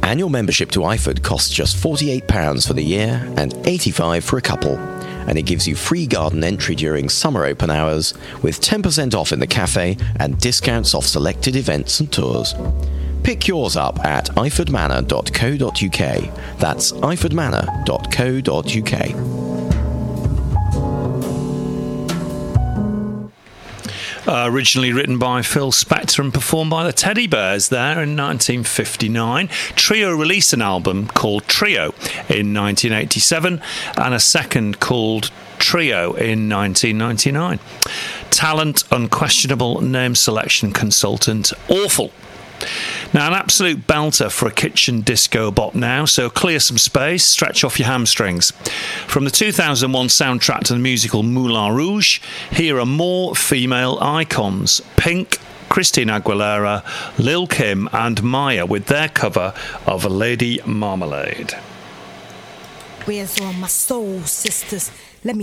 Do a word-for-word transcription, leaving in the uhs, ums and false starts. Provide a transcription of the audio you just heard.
Annual membership to IFOD costs just forty-eight pounds for the year and eighty-five pounds for a couple, and it gives you free garden entry during summer open hours with ten percent off in the cafe and discounts off selected events and tours. Pick yours up at i f o d manor dot co dot u k. That's i f o d manor dot co dot u k. Uh, originally written by Phil Spector and performed by the Teddy Bears there in nineteen fifty-nine. Trio released an album called Trio in nineteen eighty-seven and a second called Trio in nineteen ninety-nine. Talent, unquestionable, name selection consultant, awful. Now, an absolute belter for a kitchen disco bop now, so clear some space, stretch off your hamstrings. From the two thousand one soundtrack to the musical Moulin Rouge, here are more female icons: Pink, Christina Aguilera, Lil' Kim and Maya with their cover of Lady Marmalade. Where's all my soul sisters? Let me